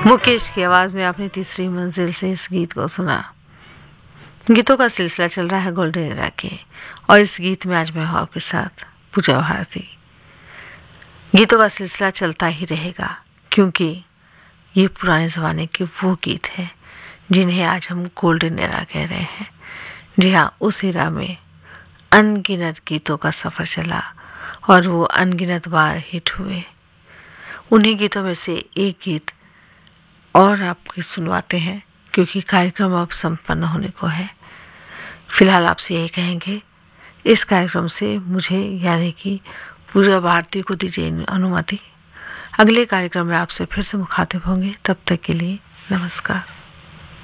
मुकेश की आवाज में आपने तीसरी मंजिल से इस गीत को सुना। गीतों का सिलसिला चल रहा है गोल्डन एरा के, और इस गीत में आज मैं हूं आपके साथ पूजा भारती। गीतों का सिलसिला चलता ही रहेगा क्योंकि ये पुराने ज़माने के वो गीत हैं जिन्हें आज हम गोल्डन एरा कह रहे हैं। जी हाँ, उस एरा में अनगिनत गीतों का सफ़र चला और वो अनगिनत बार हिट हुए। उन्हीं गीतों में से एक गीत और आपको सुनवाते हैं क्योंकि कार्यक्रम अब संपन्न होने को है। फिलहाल आपसे यही कहेंगे, इस कार्यक्रम से मुझे यानी कि पूजा भारती को दीजिए अनुमति। अगले कार्यक्रम में आपसे फिर से मुखातिब होंगे। तब तक के लिए नमस्कार।